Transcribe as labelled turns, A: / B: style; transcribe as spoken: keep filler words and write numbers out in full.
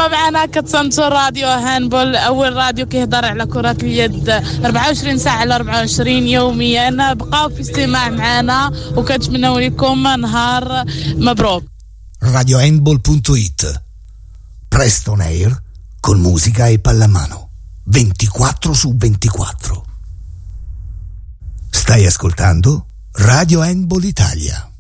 A: خلوكم معنا كتصنتوا راديو هاندبول أول راديو كيهضر على كرة اليد أربعة وعشرين ساعة على أربعة وعشرين يوميا. بقاو في استماع معنا وكنتمنوا لكم نهار مبروك.
B: radio handball punto it, presto on air con musica e pallamano ventiquattro su ventiquattro. Stai ascoltando Radio Handball Italia.